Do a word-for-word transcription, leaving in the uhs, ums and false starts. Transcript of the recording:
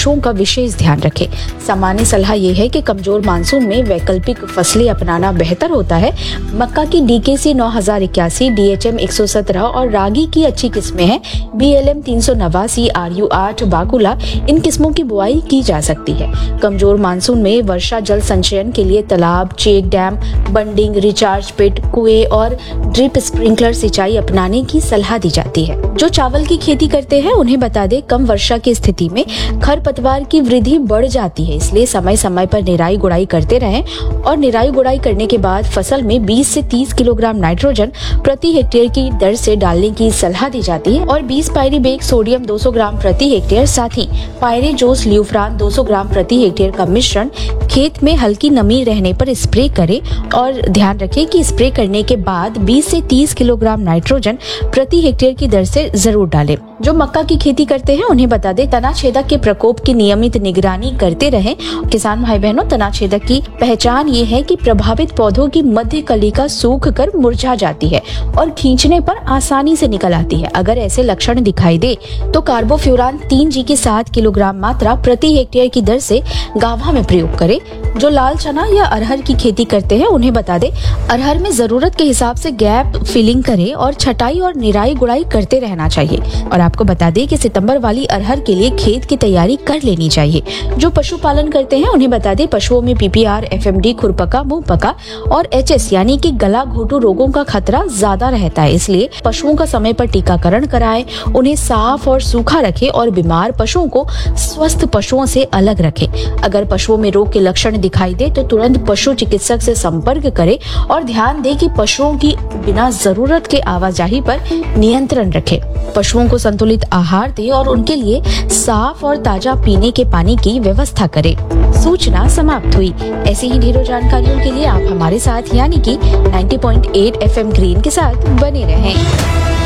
पशुओं का विशेष ध्यान रखें। सामान्य सलाह ये है कि कमजोर मानसून में वैकल्पिक फसलें अपनाना बेहतर होता है। मक्का की डी के सी नौ हजार इक्यासी, डी एच एम एक सौ सत्रह और रागी की अच्छी किस्में हैं। बी एल एम तीन सौ नवासी, आर यू आठ, बाकुला, इन किस्मों की बुआई की जा सकती है। कमजोर मानसून में वर्षा जल संचयन के लिए तालाब, check dam, bunding, recharge pit, कुएं और ड्रिप स्प्रिंकलर सिंचाई अपनाने की सलाह दी जाती है। जो चावल की खेती करते हैं उन्हें बता दें, कम वर्षा की स्थिति में खरपतवार की वृद्धि बढ़ जाती है, इसलिए समय समय पर निराई गुड़ाई करते रहें और निराई गुड़ाई करने के बाद फसल में बीस से तीस किलोग्राम नाइट्रोजन प्रति हेक्टेयर की दर से डालने की सलाह दी जाती है और बीस पायरीबेक सोडियम दो सौ ग्राम प्रति हेक्टेयर, साथ ही पायरेजोस ल्यूफ्रान दो सौ ग्राम प्रति हेक्टेयर का मिश्रण खेत में हल्की नमी रहने पर स्प्रे करें और ध्यान रखें कि स्प्रे करने के बाद बीस से तीस किलोग्राम नाइट्रोजन प्रति हेक्टेयर की दर से जरूर डालें। जो मक्का की खेती करते हैं उन्हें बता दें, तना छेदक के प्रकोप की नियमित निगरानी करते रहें। किसान भाई बहनों, तना छेदक की पहचान ये है कि प्रभावित पौधों की मध्य कलिका सूख कर मुरझा जाती है और खींचने पर आसानी से निकल आती है। अगर ऐसे लक्षण दिखाई दे तो कार्बोफ्यूरान तीन जी की सात किलोग्राम मात्रा प्रति हेक्टेयर की दर से गाभा में प्रयोग करें। जो लाल चना या अरहर की खेती करते हैं उन्हें बता दें, अरहर में जरूरत के हिसाब से गैप फिलिंग करें और छटाई और निराई गुड़ाई करते रहना चाहिए। और आपको बता दें कि सितंबर वाली अरहर के लिए खेत की तैयारी कर लेनी चाहिए। जो पशुपालन करते हैं उन्हें बता दें, पशुओं में P P R, F M D, खुरपका, मुंह पका और एच एस यानी कि गला घोटू रोगों का खतरा ज्यादा रहता है, इसलिए पशुओं का समय पर टीकाकरण कराएं, उन्हें साफ और सूखा रखें और बीमार पशुओं को स्वस्थ पशुओं से अलग रखें। अगर पशुओं में रोग के लक्षण दिखाई दे तो तुरंत पशु चिकित्सक से संपर्क करें और ध्यान दें कि पशुओं की बिना जरूरत के आवाजाही पर नियंत्रण रखें। पशुओं को संतुलित आहार दें और उनके लिए साफ और ताजा पीने के पानी की व्यवस्था करें। सूचना समाप्त हुई। ऐसी ही ढेरों जानकारियों के लिए आप हमारे साथ यानी कि नब्बे पॉइंट आठ एफ एम ग्रीन के साथ बने रहें।